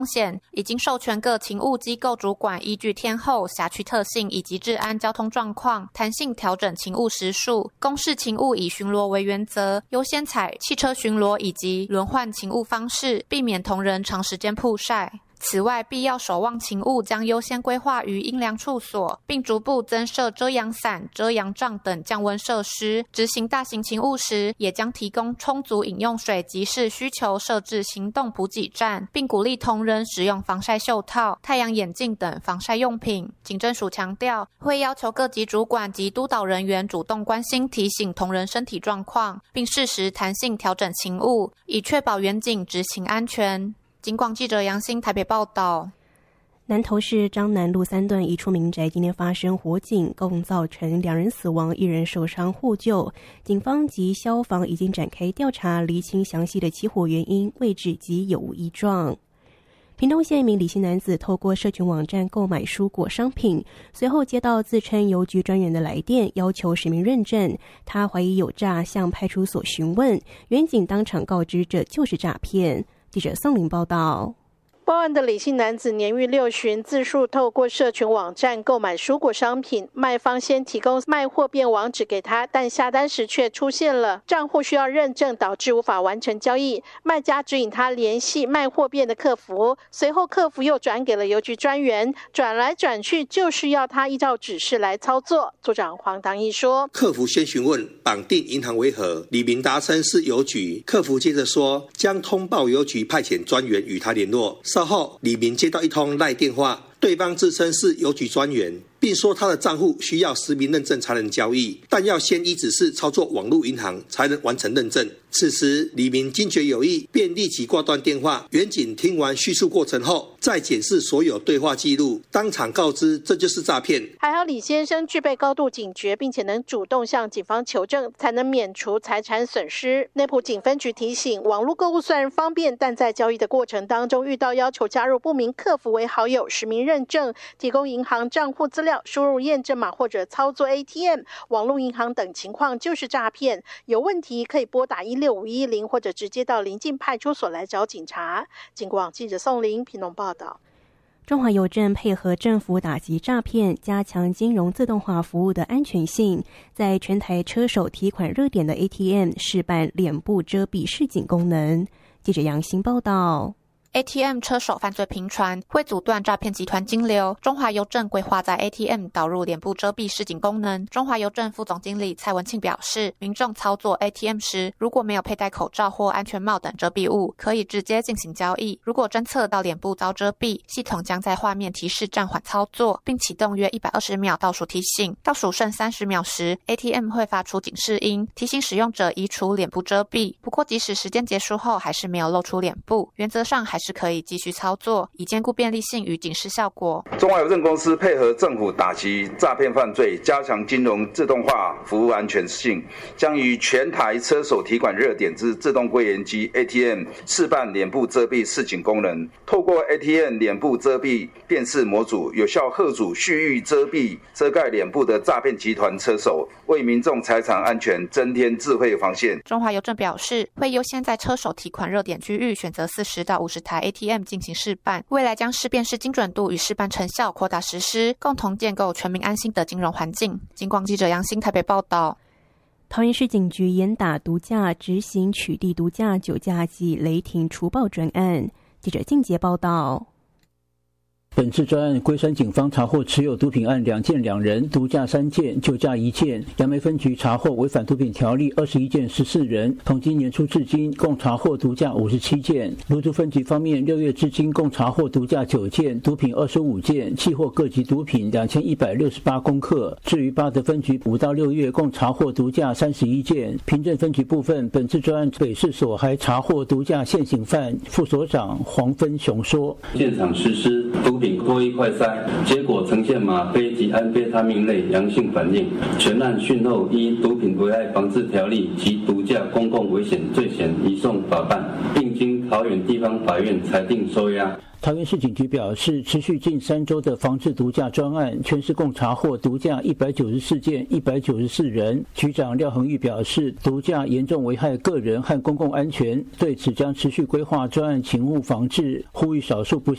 险，已经授权各勤务机构主管依据天候、辖区特性以及治安交通状况，弹性调整勤务时数。公示勤务以巡逻为原则，优先采汽车巡逻以及轮换勤务方式，避免同仁长时间曝晒。此外，必要守望勤务将优先规划于阴凉处所，并逐步增设遮阳伞、遮阳帐等降温设施。执行大型勤务时，也将提供充足饮用水及视需求设置行动补给站，并鼓励同仁使用防晒袖套、太阳眼镜等防晒用品。警政署强调，会要求各级主管及督导人员主动关心提醒同仁身体状况，并适时弹性调整勤务，以确保员警执勤安全。警广记者杨欣台北报道。 南投市彰南路3段一处民宅今天发生火警，共造成2人死亡，1人受伤获救。警方及消防已经展开调查，厘清详细的起火原因、位置及有无异状。屏东县一名李姓男子透过社群网站购买蔬果商品，随后接到自称邮局专员的来电，要求实名认证。他怀疑有诈，向派出所询问，员警当场告知这就是诈骗。记者宋玲报道。 报案的李姓男子年逾60，自述透过社群网站购买蔬果商品，卖方先提供卖货便网址给他，但下单时却出现了账户需要认证，导致无法完成交易。卖家指引他联系卖货便的客服，随后客服又转给了邮局专员，转来转去就是要他依照指示来操作。组长黄唐义说， 客服先询问绑定银行为何，李明答称是邮局，客服接着说将通报邮局派遣专员与他联络。稍后，李明接到一通赖电话，对方自称是邮局专员，并说他的账户需要实名认证才能交易，但要先依指示操作网络银行才能完成认证。此时李明惊觉有异，便立即挂断电话。员警听完叙述过程后，再检视所有对话记录，当场告知这就是诈骗。 还好李先生具备高度警觉，并且能主动向警方求证，才能免除财产损失。内埔警分局提醒，网络购物虽然方便，但在交易的过程当中遇到要求加入不明客服为好友、实名认证、提供银行账户资料、输入验证码或者操作 ATM、网络银行等情况就是诈骗。有问题可以拨打16510或者直接到邻近派出所来找警察。警广记者宋玲屏东报道。 中华邮政配合政府打击诈骗，加强金融自动化服务的安全性，在全台车手提款热点的 ATM 试办脸部遮蔽示警功能。记者杨欣报道。 ATM 车手犯罪频传，为阻断诈骗集团金流，中华邮政规划在 ATM 导入脸部遮蔽示警功能。中华邮政副总经理蔡文庆表示，民众操作 ATM 时，如果没有佩戴口罩或安全帽等遮蔽物，可以直接进行交易。如果侦测到脸部遭遮蔽，系统将在画面提示暂缓操作，并启动约120秒倒数提醒。倒数剩30秒时 ，ATM 会发出警示音，提醒使用者移除脸部遮蔽。不过，即使时间结束后还是没有露出脸部，原则上还是可以继续操作，以兼顾便利性与警示效果。 中华邮政公司配合政府打击诈骗犯罪，加强金融自动化服务安全性，将于全台车手提款热点之自动柜员机 ATM 试办脸部遮蔽示警功能。透过 ATM 脸部遮蔽辨识模组，有效吓阻蓄意遮蔽遮盖脸部的诈骗集团车手，为民众财产安全增添智慧防线。 中华邮政表示，会优先在车手提款热点区域选择40到50台 ATM 进行试办，未来将视辨识精准度与试办成效扩大实施，共同建构全民安心的金融环境。警广记者杨欣台北报道。 桃园市警局严打毒驾，执行取缔毒驾、酒驾及雷霆除暴专案。记者静杰报道。 本次专案，龟山警方查获持有毒品案2件2人，毒驾3件，酒驾1件。杨梅分局查获违反毒品条例21件14人，统今年初至今共查获毒驾57件。芦竹分局方面，6月至今共查获毒驾9件，毒品25件，契获各级毒品2168公克。至于八德分局5到6月共查获毒驾31件。平镇分局部分，本次专案北市所还查获毒驾现行犯。副所长黄芬雄说： 现场实施毒品唾液快筛，结果呈现吗啡及安非他命类阳性反应。全案讯后依毒品危害防治条例及毒驾公共危险罪嫌移送法办，并经桃园地方法院裁定收押。 桃园市警局表示，持续近3周的防治毒驾专案，全市共查获毒驾194件，194人。局长廖恒玉表示，毒驾严重危害个人和公共安全，对此将持续规划专案勤务防治，呼吁少数不